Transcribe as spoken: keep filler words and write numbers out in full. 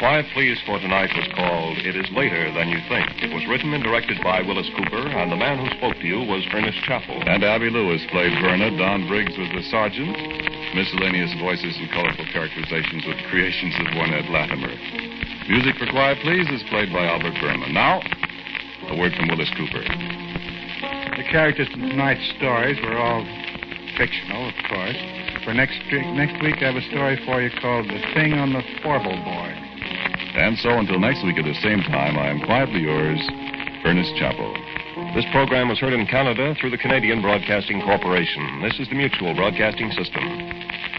Quiet Please for tonight was called It Is Later Than You Think. It was written and directed by Willis Cooper, and the man who spoke to you was Ernest Chappell. And Abby Lewis played Verna. Don Briggs was the sergeant. Miscellaneous voices and colorful characterizations with creations of one Ed Latimer. Music for Quiet Please is played by Albert Berman. Now, a word from Willis Cooper. The characters in tonight's stories were all fictional, of course. For next week, next week, I have a story for you called The Thing on the Forble Board. And so until next week at the same time, I am quietly yours, Ernest Chappell. This program was heard in Canada through the Canadian Broadcasting Corporation. This is the Mutual Broadcasting System.